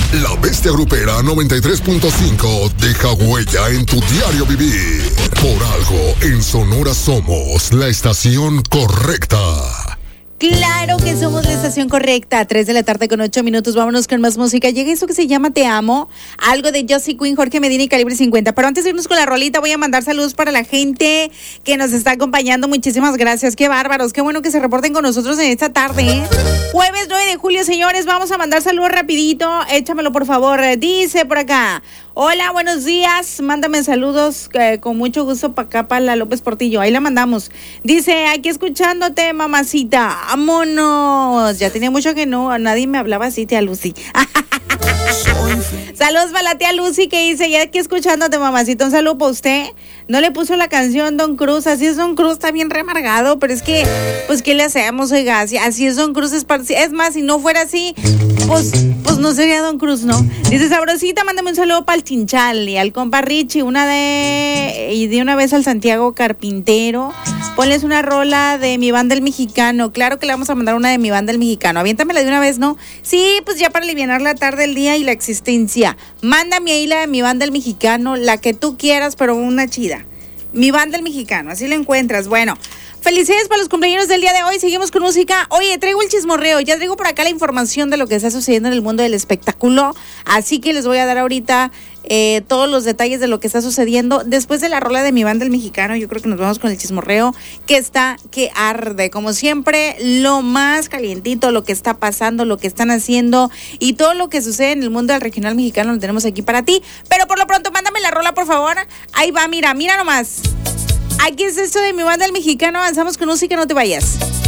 La Bestia Grupera 93.5 deja huella en tu diario vivir. Por algo, en Sonora somos la estación correcta. Claro que somos la estación correcta. 3 de la tarde con 8 minutos. Vámonos con más música. Llega eso que se llama Te Amo. Algo de Josie Queen, Jorge Medina y Calibre 50. Pero antes de irnos con la rolita, voy a mandar saludos para la gente que nos está acompañando. Muchísimas gracias. Qué bárbaros. Qué bueno que se reporten con nosotros en esta tarde, ¿eh? Jueves 9 de julio, señores. Vamos a mandar saludos rapidito. Échamelo, por favor. Dice por acá: hola, buenos días. Mándame saludos con mucho gusto para acá, para la López Portillo. Ahí la mandamos. Dice: aquí escuchándote, mamacita. ¡Vámonos! Ya tenía mucho que nadie me hablaba así, tía Lucy. Saludos para la tía Lucy que dice: ya aquí escuchándote, mamacita. Un saludo para usted. No le puso la canción Don Cruz. Así es, Don Cruz, está bien remargado. Pero es que, pues, ¿qué le hacemos, oiga? Así es, Don Cruz. Es más, si no fuera así, pues no sería Don Cruz, ¿no? Dice: sabrosita, mándame un saludo para el Chinchal y al compa Richie. Y de una vez al Santiago Carpintero. Ponles una rola de Mi Banda El Mexicano. Claro que le vamos a mandar una de Mi Banda El Mexicano. Aviéntamela de una vez, ¿no? Sí, pues ya para alivianar la tarde, el día y la existencia. Mándame ahí la de Mi Banda El Mexicano, la que tú quieras, pero una chida. Mi Banda El Mexicano, así lo encuentras. Bueno, felicidades para los cumpleaños del día de hoy. Seguimos con música. Oye, traigo el chismorreo. Ya traigo por acá la información de lo que está sucediendo en el mundo del espectáculo. Así que les voy a dar ahorita todos los detalles de lo que está sucediendo. Después de la rola de Mi Banda El Mexicano, yo creo que nos vamos con el chismorreo que arde. Como siempre, lo más calientito, lo que está pasando, lo que están haciendo y todo lo que sucede en el mundo del regional mexicano lo tenemos aquí para ti. Pero por lo pronto, mándame la rola, por favor. Ahí va, mira nomás. Aquí es esto de Mi Banda El Mexicano. Avanzamos con música, no te vayas.